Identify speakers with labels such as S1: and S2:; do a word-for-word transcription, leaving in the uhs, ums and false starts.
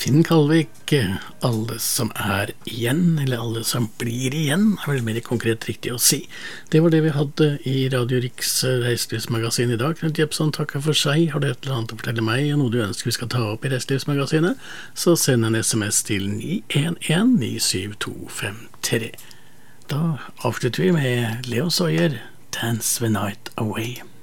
S1: Finn Kalvik, alle som er igjen, eller alle som blir igjen, er vel mer konkret riktig å si. Det var det vi hadde i Radio Riks reiselivsmagasin i dag. Knut Jepson takker for seg. Har du et eller annet å fortelle meg, og noe du ønsker vi skal ta opp i reiselivsmagasinet, så send en sms til ni en en ni syv to fem tre. Da avslutter vi med Leo Sawyer, Dance the Night Away.